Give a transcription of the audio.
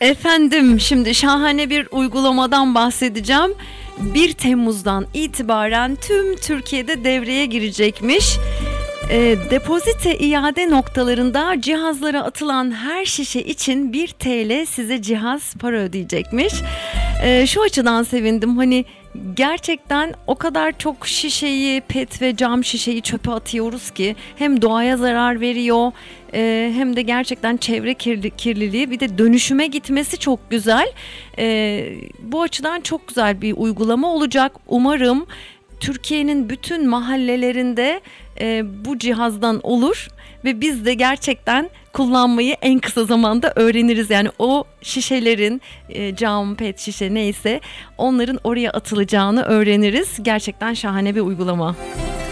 Efendim, şimdi şahane bir uygulamadan bahsedeceğim. 1 Temmuz'dan itibaren tüm Türkiye'de devreye girecekmiş. Depozite iade noktalarında cihazlara atılan her şişe için 1 TL size cihaz para ödeyecekmiş. Şu açıdan sevindim, hani gerçekten o kadar çok şişeyi, pet ve cam şişeyi çöpe atıyoruz ki hem doğaya zarar veriyor, hem de gerçekten çevre kirliliği, bir de dönüşüme gitmesi çok güzel. Bu açıdan çok güzel bir uygulama olacak. Umarım Türkiye'nin bütün mahallelerinde bu cihazdan olur ve biz de gerçekten kullanmayı en kısa zamanda öğreniriz. Yani o şişelerin, cam, pet şişe neyse, onların oraya atılacağını öğreniriz. Gerçekten şahane bir uygulama.